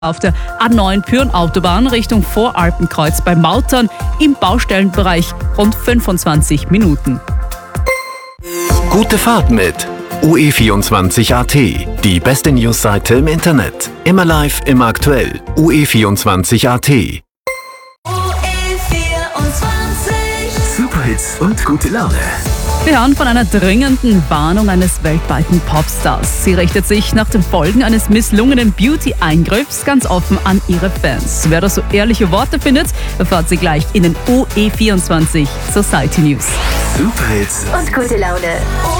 Auf der A9 Pyhrn-Autobahn Richtung Voralpenkreuz bei Mautern im Baustellenbereich rund 25 Minuten. Gute Fahrt mit UE24.at, die beste Newsseite im Internet. Immer live, immer aktuell. UE24.at. Superhits und gute Laune. Wir hören von einer dringenden Warnung eines weltweiten Popstars. Sie richtet sich nach den Folgen eines misslungenen Beauty-Eingriffs ganz offen an ihre Fans. Wer da so ehrliche Worte findet, erfahrt sie gleich in den UE24 Society News. Superhits und gute Laune.